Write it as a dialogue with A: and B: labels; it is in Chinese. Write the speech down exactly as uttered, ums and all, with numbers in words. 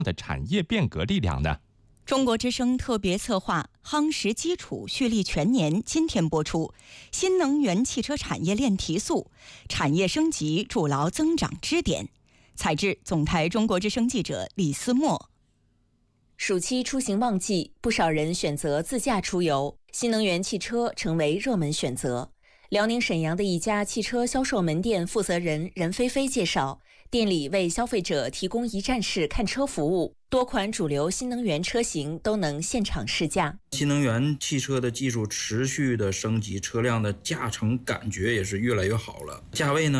A: 的产业变革力量呢？
B: 中国之声特别策划《夯实基础蓄力全年》今天播出，新能源汽车产业链提速，产业升级筑牢增长支点。采制总台中国之声记者李思墨。
C: 暑期出行旺季，不少人选择自驾出游，新能源汽车成为热门选择。辽宁沈阳的一家汽车销售门店负责人任菲菲介绍，店里为消费者提供一站式看车服务，多款主流新能源车型都能现场试驾。
D: 新能源汽车的技术持续的升级，车辆的驾乘感觉也是越来越好了。价位呢